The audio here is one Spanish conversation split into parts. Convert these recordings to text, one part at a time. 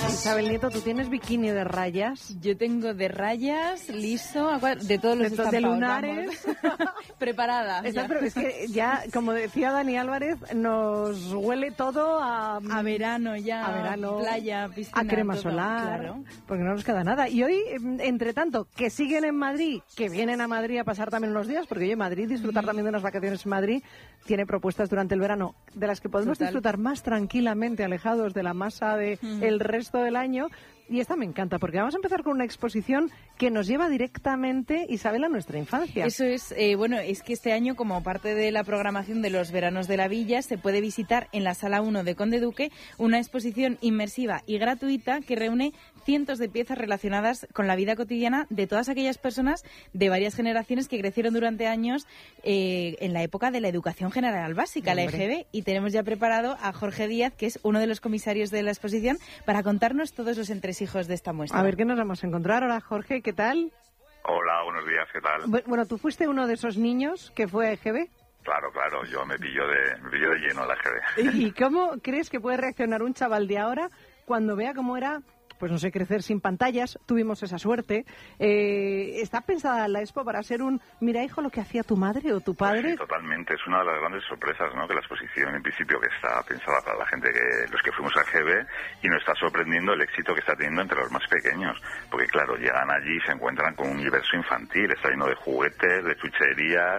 Isabel Nieto, ¿tú tienes bikini de rayas? Yo tengo de rayas, liso, de todos los estampados, de lunares. Preparada. Pero es que ya, como decía Dani Álvarez, nos huele todo a verano ya, a verano, playa, piscina, a crema todo, solar, claro. Porque no nos queda nada. Y hoy, entre tanto, que siguen en Madrid, que vienen a Madrid a pasar también unos días, porque oye, Madrid, disfrutar también de unas vacaciones en Madrid, tiene propuestas durante el verano de las que podemos disfrutar más tranquilamente, alejados de la masa de el resto del año. Y esta me encanta, porque vamos a empezar con una exposición que nos lleva directamente, Isabel, a nuestra infancia. Eso es, es que este año, como parte de la programación de los veranos de la Villa, se puede visitar en la Sala 1 de Conde Duque una exposición inmersiva y gratuita que reúne cientos de piezas relacionadas con la vida cotidiana de todas aquellas personas de varias generaciones que crecieron durante años en la época de la educación general básica, la EGB, y tenemos ya preparado a Jorge Díaz, que es uno de los comisarios de la exposición, para contarnos todos los entresijos de esta muestra. A ver, ¿qué nos vamos a encontrar? Hola, Jorge, ¿qué tal? Hola, buenos días, ¿qué tal? Bueno, ¿tú fuiste uno de esos niños que fue a EGB? Claro, yo me pillo de lleno la EGB. ¿Y cómo crees que puede reaccionar un chaval de ahora cuando vea cómo era, pues no sé, crecer sin pantallas? Tuvimos esa suerte. ¿Está pensada la expo para ser mira, hijo, lo que hacía tu madre o tu padre? Pues sí, totalmente. Es una de las grandes sorpresas, ¿no? Que la exposición, en principio, que está pensada para la gente, los que fuimos a EGB, y nos está sorprendiendo el éxito que está teniendo entre los más pequeños. Porque, claro, llegan allí y se encuentran con un universo infantil. Está lleno de juguetes, de chucherías,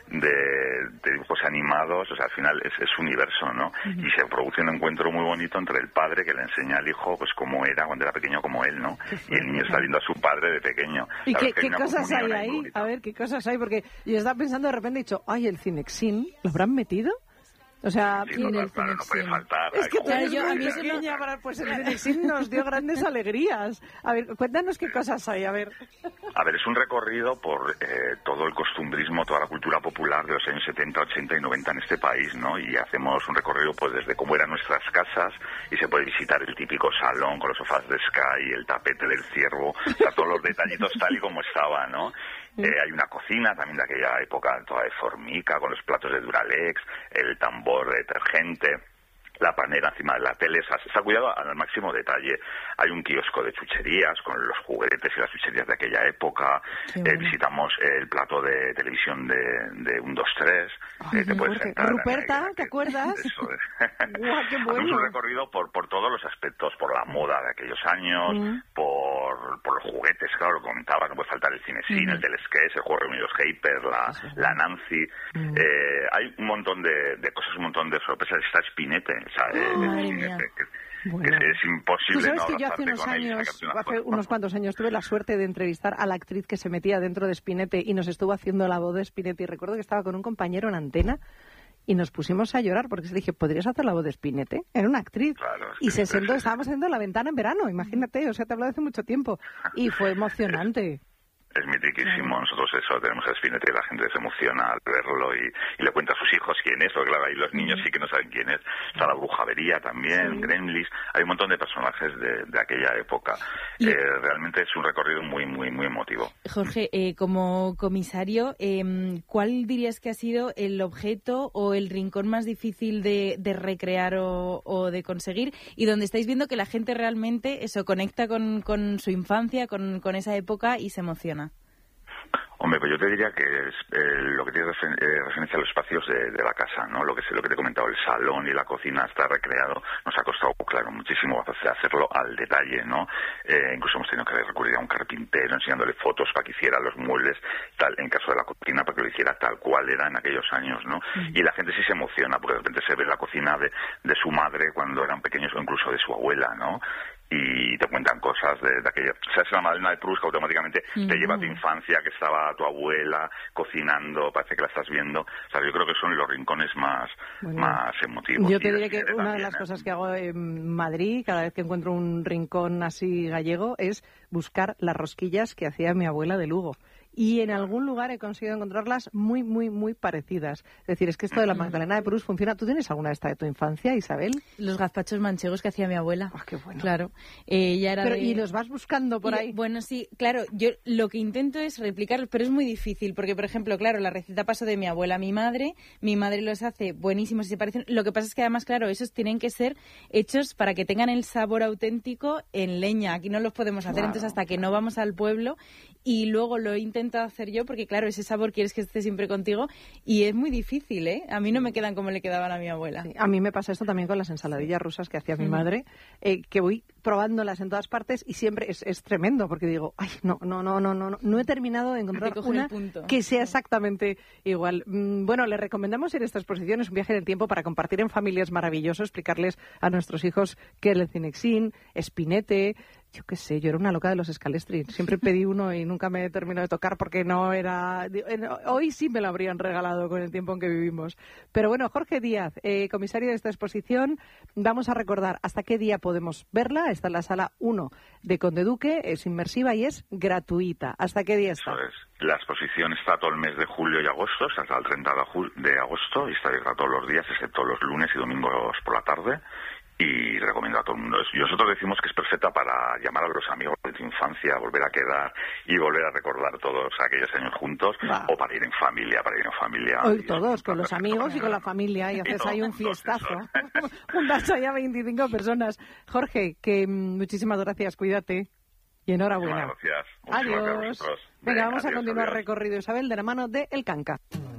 de dibujos animados, o sea, al final es universo, ¿no? Y se produce un encuentro muy bonito entre el padre, que le enseña al hijo pues cómo era cuando era pequeño como él, ¿no? Y el niño está viendo a su padre de pequeño. ¿Y qué cosas hay ahí? A ver, ¿qué cosas hay? Porque yo estaba pensando de repente, he dicho, ay, el Cinexin, ¿lo habrán metido? O sea, sí, claro, no puede faltar. Es que a mí ese niño, pues el Cinexin nos dio grandes alegrías. A ver, cuéntanos qué cosas hay, a ver. A ver, es un recorrido por todo el costumbrismo, toda la cultura popular de los años 70, 80 y 90 en este país, ¿no? Y hacemos un recorrido pues desde cómo eran nuestras casas, y se puede visitar el típico salón con los sofás de Sky, el tapete del ciervo, o sea, todos los detallitos tal y como estaba, ¿no? Hay una cocina también de aquella época, toda de formica, con los platos de Duralex, el tambor de detergente, la panera encima de la tele. O sea, se ha cuidado al máximo detalle. Hay un kiosco de chucherías con los juguetes y las chucherías de aquella época. Visitamos el plato de televisión de 1, 2, 3. Te puedes sentar. Ruperta, ¿te acuerdas? Eso es. ¡Guau, qué bueno! Hacemos un recorrido por todos los aspectos, por la moda de aquellos años, por los juguetes, claro, lo comentaba, no puede faltar el Cinexin, el Telesketch, el juego reunidos Hyper, la Nancy. Hay un montón de cosas, un montón de sorpresas. Está Spinette, o sea, Spinette, que es imposible. ¿Tú sabes no que yo hace unos cuantos años tuve la suerte de entrevistar a la actriz que se metía dentro de Spinette y nos estuvo haciendo la voz de Spinette, y recuerdo que estaba con un compañero en antena y nos pusimos a llorar porque se dije, ¿podrías hacer la voz de Spinette? Era una actriz. Claro, y se sentó, estábamos haciendo La Ventana en verano, imagínate, o sea, te hablo de hace mucho tiempo. Y fue emocionante. Es mitiquísimo. Nosotros eso tenemos a Spinette y la gente se emociona al verlo y le cuenta a sus hijos quién es, porque claro, ahí los niños sí que no saben quién es. Está la Brujavería también, Gremlins, hay un montón de personajes de aquella época. Realmente es un recorrido muy, muy, muy emotivo. Jorge, como comisario, ¿cuál dirías que ha sido el objeto o el rincón más difícil de recrear o de conseguir, y donde estáis viendo que la gente realmente conecta con su infancia, con esa época y se emociona? Hombre, pues yo te diría que es lo que tiene referencia a los espacios de la casa, ¿no? Lo que te he comentado, el salón y la cocina está recreado. Nos ha costado, claro, muchísimo hacerlo al detalle, ¿no? Incluso hemos tenido que recurrir a un carpintero enseñándole fotos para que hiciera los muebles, tal, en caso de la cocina, para que lo hiciera tal cual era en aquellos años, ¿no? Y la gente sí se emociona, porque de repente se ve la cocina de su madre cuando eran pequeños, o incluso de su abuela, ¿no? Y te cuentan cosas de aquella... O sea, es la Madalena de Proust que automáticamente te lleva a tu infancia, que estaba tu abuela cocinando, parece que la estás viendo. O sea, yo creo que son los rincones más emotivos. Yo te diré que una de las cosas que hago en Madrid, cada vez que encuentro un rincón así gallego, es buscar las rosquillas que hacía mi abuela de Lugo. y en algún lugar he conseguido encontrarlas muy, muy, muy parecidas. Es decir, es que esto de la magdalena de Proust funciona. ¿Tú tienes alguna de esta de tu infancia, Isabel? Los gazpachos manchegos que hacía mi abuela. ¡Ah, qué bueno! Claro. Ya era ¿Y los vas buscando por ahí? Bueno, sí, claro. Yo lo que intento es replicarlos, pero es muy difícil, porque, por ejemplo, claro, la receta pasó de mi abuela a mi madre los hace buenísimos y se parecen. Lo que pasa es que, además, claro, esos tienen que ser hechos para que tengan el sabor auténtico en leña. Aquí no los podemos hacer, entonces hasta que no vamos al pueblo. Y luego lo he intentado hacer yo, porque claro, ese sabor quieres que esté siempre contigo y es muy difícil, ¿eh? A mí no me quedan como le quedaban a mi abuela. Sí, a mí me pasa esto también con las ensaladillas rusas que hacía mi madre, que voy probándolas en todas partes y siempre es tremendo, porque digo, ay, no he terminado de encontrar una que sea exactamente igual. Bueno, le recomendamos ir a esta exposición, es un viaje en el tiempo para compartir en familia, es maravilloso, explicarles a nuestros hijos qué es el Cinexin, Spinette. Yo qué sé, yo era una loca de los Scalestri. Siempre pedí uno y nunca me terminó de tocar porque no era... Hoy sí me lo habrían regalado con el tiempo en que vivimos. Pero bueno, Jorge Díaz, comisario de esta exposición, vamos a recordar hasta qué día podemos verla. Está en la sala 1 de Conde Duque, es inmersiva y es gratuita. ¿Hasta qué día está? Eso es. La exposición está todo el mes de julio y agosto, hasta el 30 de agosto, y está abierta todos los días, excepto los lunes y domingos por la tarde. Y recomiendo a todo el mundo. Y nosotros decimos que es perfecta para llamar a los amigos de tu infancia, volver a quedar y volver a recordar todos aquellos años juntos, o para ir en familia, Hoy todos, con los amigos y con la familia, y haces ahí un fiestazo. Juntas ahí a 25 personas. Jorge, que muchísimas gracias, cuídate. Y enhorabuena. Muchas gracias. Adiós. Venga, vamos a continuar recorrido, Isabel, de la mano de El Canca.